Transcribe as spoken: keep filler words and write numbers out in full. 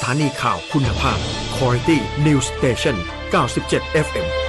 ถานีข่าวคุณภาพ Quality News Station เก้าสิบเจ็ด เอฟ เอ็ม